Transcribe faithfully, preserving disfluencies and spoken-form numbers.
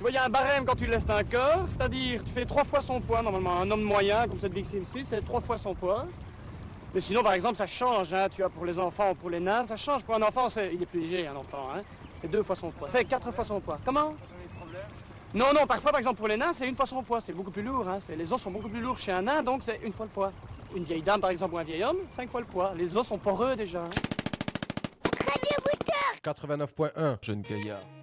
vois, il y a un barème quand tu laisses un corps, c'est-à-dire tu fais trois fois son poids, normalement. Un homme moyen, comme cette victime-ci, c'est trois fois son poids. Mais sinon, par exemple, ça change, hein, tu vois, pour les enfants ou pour les nains, ça change. Pour un enfant, c'est... il est plus léger, un enfant, hein. C'est deux fois son poids. C'est quatre fois son poids. Comment? Non, non, parfois, par exemple, pour les nains, c'est une fois son poids. C'est beaucoup plus lourd, hein. C'est... Les os sont beaucoup plus lourds chez un nain, donc c'est une fois le poids. Une vieille dame, par exemple, ou un vieil homme, cinq fois le poids. Les os sont poreux déjà. Hein. quatre-vingt-neuf point un, Jeune Gaillard.